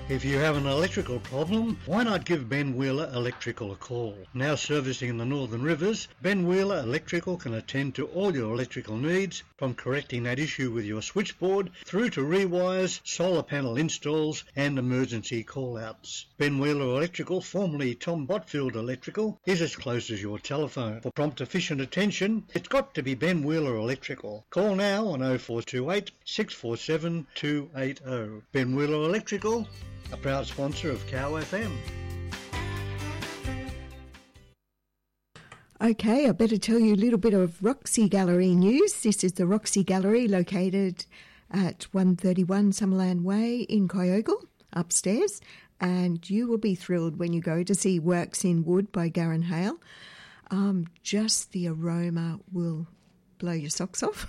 If you have an electrical problem, why not give Ben Wheeler Electrical a call? Now servicing in the Northern Rivers, Ben Wheeler Electrical can attend to all your electrical needs, from correcting that issue with your switchboard through to rewires, solar panel installs and emergency call-outs. Ben Wheeler Electrical, formerly Tom Botfield Electrical, is as close as your telephone. For prompt efficient attention, it's got to be Ben Wheeler Electrical. Call now on 0428 647 280. Ben Wheeler Electrical, a proud sponsor of Cow FM. Okay, I better tell you a little bit of Roxy Gallery news. This is the Roxy Gallery located at 131 Summerland Way in Kyogle, upstairs, and you will be thrilled when you go to see Works in Wood by Garran Hale. Just the aroma will blow your socks off.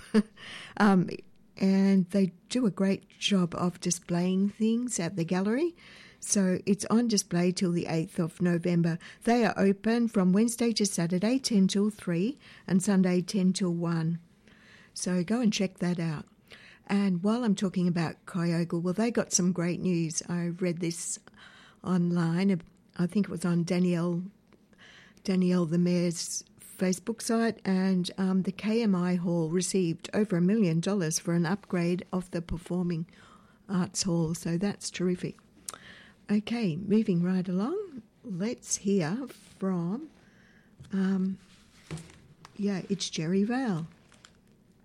And they do a great job of displaying things at the gallery. So it's on display till the 8th of November. They are open from Wednesday to Saturday, 10 till 3, and Sunday, 10 till 1. So go and check that out. And while I'm talking about Kyogle, well, they got some great news. I read this online. I think it was on Danielle the Mayor's Facebook site, and the KMI Hall received over $1 million for an upgrade of the Performing Arts Hall, so that's terrific. Okay, moving right along, let's hear from, it's Jerry Vale.